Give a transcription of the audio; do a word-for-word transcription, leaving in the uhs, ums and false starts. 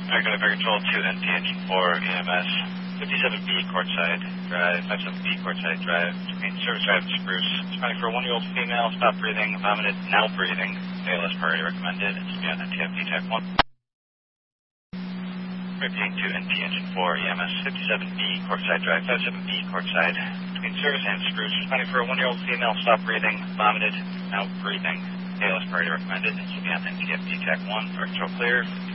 Regular Vector Control to N T Engine four E M S fifty-seven B Courtside Drive, fifty-seven B Courtside Drive, between Service Drive and Spruce. Responding for a one-year-old female, stop breathing, vomited, now breathing, A L S priority recommended, and to be on N T F D Type one. Repeating to N T Engine four E M S fifty-seven B Courtside Drive, fifty-seven B Courtside, between Service and Spruce. Responding for a one-year-old female, stop breathing, vomited, now breathing, A L S priority recommended, and to be on N T F D Type one, Vector Control clear.